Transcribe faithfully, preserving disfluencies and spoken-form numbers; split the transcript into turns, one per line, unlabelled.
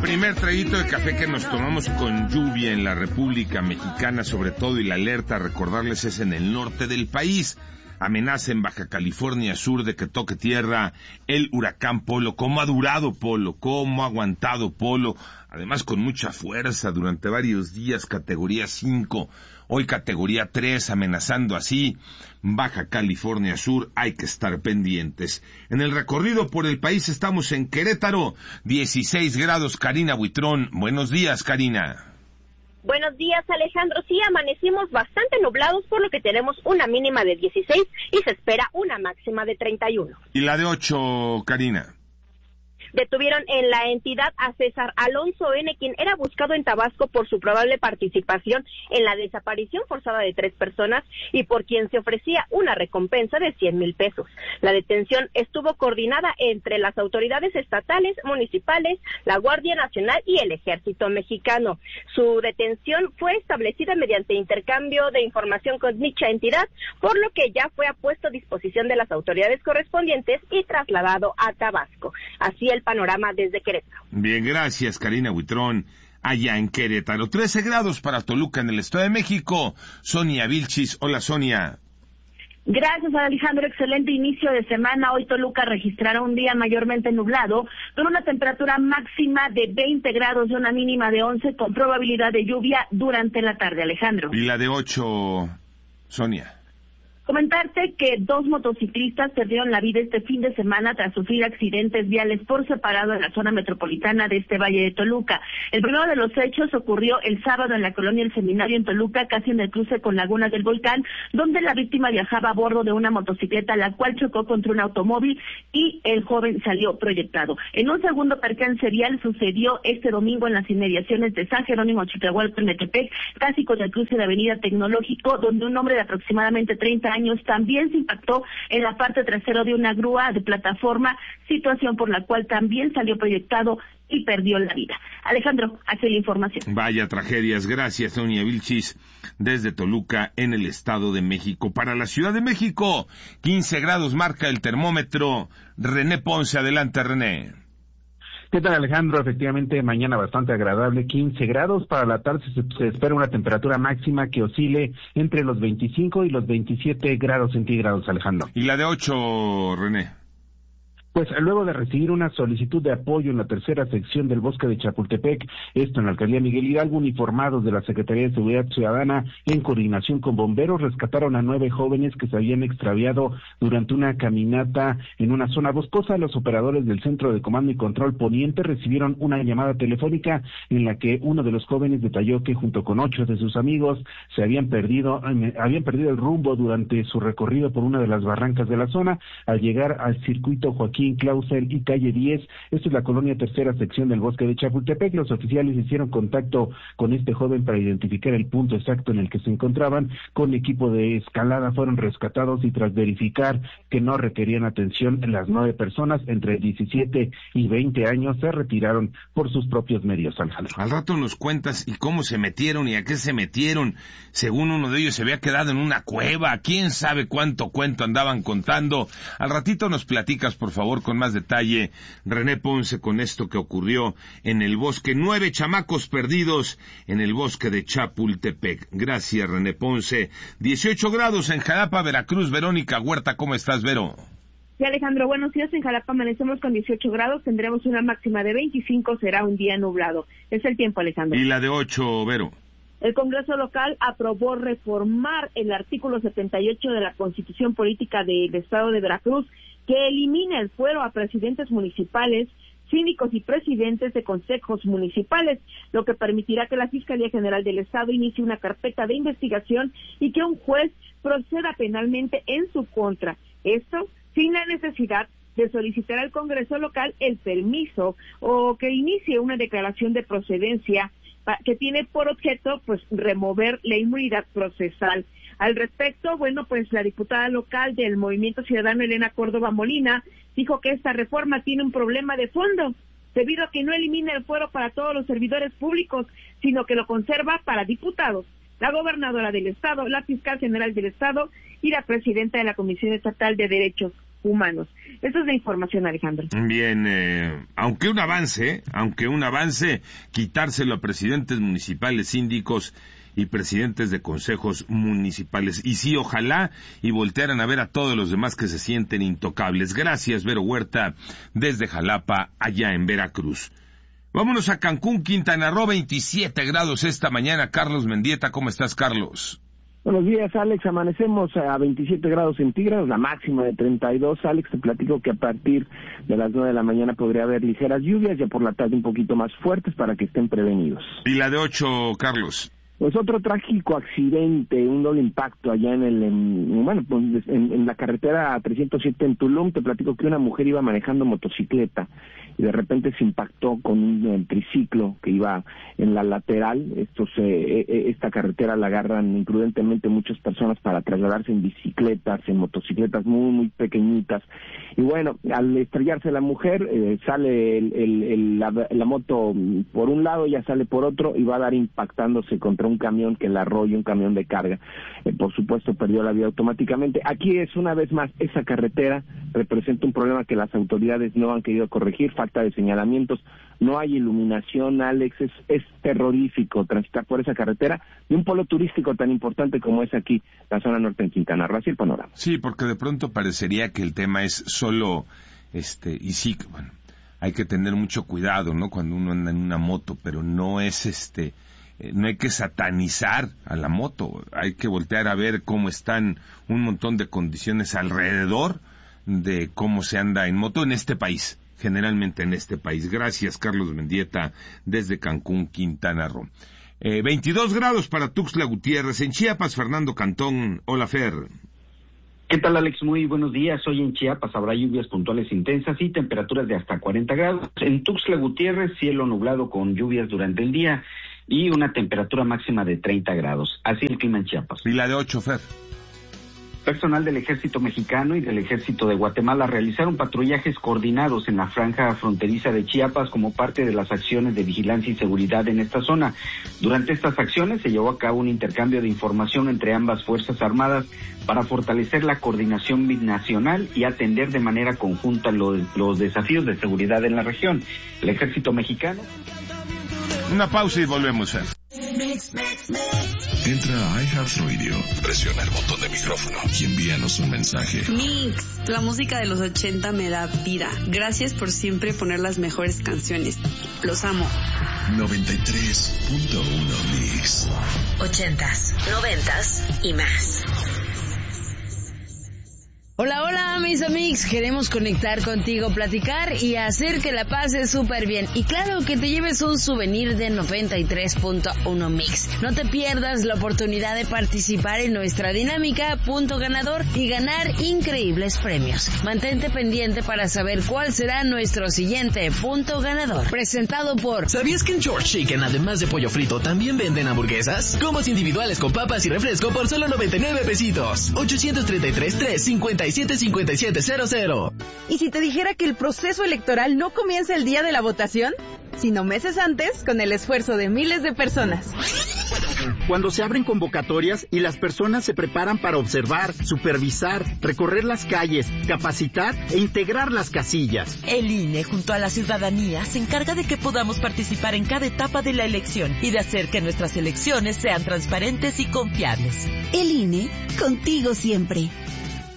Primer traguito de café que nos tomamos con lluvia en la República Mexicana, sobre todo, y la alerta, recordarles, es en el norte del país. Amenaza en Baja California Sur de que toque tierra el huracán Polo. ¿Cómo ha durado Polo? ¿Cómo ha aguantado Polo? Además, con mucha fuerza durante varios días, categoría cinco, hoy categoría tres, amenazando así Baja California Sur. Hay que estar pendientes. En el recorrido por el país estamos en Querétaro, dieciséis grados, Karina Buitrón. Buenos días, Karina.
Buenos días, Alejandro. Sí, amanecimos bastante nublados, por lo que tenemos una mínima de dieciséis y se espera una máxima de treinta y uno.
¿Y la de ocho, Karina?
Detuvieron en la entidad a César Alonso N., quien era buscado en Tabasco por su probable participación en la desaparición forzada de tres personas y por quien se ofrecía una recompensa de cien mil pesos. La detención estuvo coordinada entre las autoridades estatales, municipales, la Guardia Nacional y el Ejército Mexicano. Su detención fue establecida mediante intercambio de información con dicha entidad, por lo que ya fue puesto a disposición de las autoridades correspondientes y trasladado a Tabasco. Así el panorama desde Querétaro.
Bien, gracias, Karina Buitrón. Allá en Querétaro, trece grados para Toluca en el Estado de México. Sonia Vilchis, hola Sonia.
Gracias, Alejandro. Excelente inicio de semana. Hoy Toluca registrará un día mayormente nublado, con una temperatura máxima de veinte grados y una mínima de once, con probabilidad de lluvia durante la tarde, Alejandro.
¿Y la de ocho, Sonia?
Comentarte que dos motociclistas perdieron la vida este fin de semana tras sufrir accidentes viales por separado en la zona metropolitana de este Valle de Toluca. El primero de los hechos ocurrió el sábado en la colonia El Seminario en Toluca, casi en el cruce con Lagunas del Volcán, donde la víctima viajaba a bordo de una motocicleta, la cual chocó contra un automóvil y el joven salió proyectado. En un segundo percance vial sucedió este domingo en las inmediaciones de San Jerónimo Chitrahualco, Metepec, casi con el cruce de Avenida Tecnológico, donde un hombre de aproximadamente treinta años también se impactó en la parte trasera de una grúa de plataforma, situación por la cual también salió proyectado y perdió la vida. Alejandro, hace la información.
Vaya tragedias. Gracias, Sonia Vilchis, desde Toluca, en el Estado de México. Para la Ciudad de México, quince grados marca el termómetro. René Ponce, adelante, René.
¿Qué tal, Alejandro? Efectivamente, mañana bastante agradable, quince grados. Para la tarde se, se espera una temperatura máxima que oscile entre los veinticinco y los veintisiete grados centígrados, Alejandro.
¿Y la de ocho, René?
Pues luego de recibir una solicitud de apoyo en la tercera sección del bosque de Chapultepec, esto en la alcaldía Miguel Hidalgo, uniformados de la Secretaría de Seguridad Ciudadana, en coordinación con bomberos, rescataron a nueve jóvenes que se habían extraviado durante una caminata en una zona boscosa. Los operadores del Centro de Comando y Control Poniente recibieron una llamada telefónica en la que uno de los jóvenes detalló que junto con ocho de sus amigos se habían perdido, eh, habían perdido el rumbo durante su recorrido por una de las barrancas de la zona. Al llegar al circuito Joaquín Clausel y calle diez, esto es la colonia tercera sección del bosque de Chapultepec, los oficiales hicieron contacto con este joven para identificar el punto exacto en el que se encontraban. Con equipo de escalada fueron rescatados y tras verificar que no requerían atención, las nueve personas entre diecisiete y veinte años se retiraron por sus propios medios, Alejandro.
Al rato nos cuentas y cómo se metieron y a qué se metieron. Según uno de ellos se había quedado en una cueva, quién sabe cuánto cuento andaban contando. Al ratito nos platicas, por favor, con más detalle, René Ponce, con esto que ocurrió en el bosque. Nueve chamacos perdidos en el bosque de Chapultepec. Gracias, René Ponce. dieciocho grados en Jalapa, Veracruz. Verónica Huerta, ¿cómo estás, Vero?
Sí, Alejandro, buenos días. En Jalapa amanecemos con dieciocho grados, tendremos una máxima de veinticinco, será un día nublado. Es el tiempo, Alejandro.
¿Y la de ocho, Vero?
El Congreso local aprobó reformar el artículo setenta y ocho de la Constitución Política del Estado de Veracruz, que elimina el fuero a presidentes municipales, síndicos y presidentes de consejos municipales, lo que permitirá que la Fiscalía General del Estado inicie una carpeta de investigación y que un juez proceda penalmente en su contra. Esto sin la necesidad de solicitar al Congreso local el permiso o que inicie una declaración de procedencia que tiene por objeto, pues, remover la inmunidad procesal. Al respecto, bueno, pues la diputada local del Movimiento Ciudadano, Elena Córdoba Molina, dijo que esta reforma tiene un problema de fondo, debido a que no elimina el fuero para todos los servidores públicos, sino que lo conserva para diputados, la gobernadora del Estado, la fiscal general del Estado y la presidenta de la Comisión Estatal de Derechos humanos. Esa es la información, Alejandro.
Bien, eh, aunque un avance, aunque un avance, quitárselo a presidentes municipales, síndicos y presidentes de consejos municipales. Y sí, ojalá y voltearan a ver a todos los demás que se sienten intocables. Gracias, Vero Huerta, desde Jalapa, allá en Veracruz. Vámonos a Cancún, Quintana Roo, veintisiete grados esta mañana. Carlos Mendieta, ¿cómo estás, Carlos?
Buenos días, Alex. Amanecemos a veintisiete grados centígrados, la máxima de treinta y dos. Alex, te platico que a partir de las nueve de la mañana podría haber ligeras lluvias, ya por la tarde un poquito más fuertes para que estén prevenidos.
¿Y la de ocho, Carlos?
Pues otro trágico accidente, un doble impacto allá en el, en, bueno, pues en, en la carretera trescientos siete en Tulum. Te platico que una mujer iba manejando motocicleta y de repente se impactó con un eh, triciclo que iba en la lateral. Estos, eh, eh, esta carretera la agarran imprudentemente muchas personas para trasladarse en bicicletas, en motocicletas muy, muy pequeñitas. Y bueno, al estrellarse la mujer, eh, sale el, el, el, la, la moto por un lado, ya sale por otro y va a dar impactándose contra un camión que la arrolla, un camión de carga. Eh, por supuesto, perdió la vida automáticamente. Aquí es una vez más, esa carretera representa un problema que las autoridades no han querido corregir, falta de señalamientos, no hay iluminación, Alex, es, es terrorífico transitar por esa carretera de un polo turístico tan importante como es aquí, la zona norte en Quintana Roo. Así el panorama.
Sí, porque de pronto parecería que el tema es solo, este, y sí, bueno, hay que tener mucho cuidado, ¿no?, cuando uno anda en una moto, pero no es este... no hay que satanizar a la moto, hay que voltear a ver cómo están un montón de condiciones alrededor de cómo se anda en moto en este país, generalmente en este país. Gracias, Carlos Mendieta, desde Cancún, Quintana Roo. Eh, veintidós grados para Tuxtla Gutiérrez. En Chiapas, Fernando Cantón. Hola, Fer.
¿Qué tal, Alex? Muy buenos días. Hoy en Chiapas habrá lluvias puntuales intensas y temperaturas de hasta cuarenta grados. En Tuxtla Gutiérrez, cielo nublado con lluvias durante el día y una temperatura máxima de treinta grados. Así el clima en Chiapas.
¿Y la de ocho, Fer?
Personal del Ejército Mexicano y del Ejército de Guatemala realizaron patrullajes coordinados en la franja fronteriza de Chiapas como parte de las acciones de vigilancia y seguridad en esta zona. Durante estas acciones se llevó a cabo un intercambio de información entre ambas Fuerzas Armadas para fortalecer la coordinación binacional y atender de manera conjunta los, los desafíos de seguridad en la región. El Ejército Mexicano...
Una pausa y volvemos, Fer.
Entra a iHeartRadio, presiona el botón de micrófono y envíanos un mensaje.
Mix, la música de los ochenta me da vida. Gracias por siempre poner las mejores canciones. Los amo.
noventa y tres punto uno Mix.
Ochentas, noventas y más.
Hola, hola, mis amigos, queremos conectar contigo, platicar y hacer que la pases súper bien. Y claro, que te lleves un souvenir de noventa y tres punto uno Mix. No te pierdas la oportunidad de participar en nuestra dinámica Punto Ganador y ganar increíbles premios. Mantente pendiente para saber cuál será nuestro siguiente Punto Ganador. Presentado por...
¿Sabías que en George Chicken, además de pollo frito, también venden hamburguesas? Combos individuales con papas y refresco por solo noventa y nueve pesitos. ochocientos treinta y tres, tres cincuenta y siete, cincuenta y siete cero cero.
¿Y si te dijera que el proceso electoral no comienza el día de la votación, sino meses antes, con el esfuerzo de miles de personas?
Cuando se abren convocatorias y las personas se preparan para observar, supervisar, recorrer las calles, capacitar e integrar las casillas.
El I N E, junto a la ciudadanía, se encarga de que podamos participar en cada etapa de la elección y de hacer que nuestras elecciones sean transparentes y confiables.
El I N E, contigo siempre.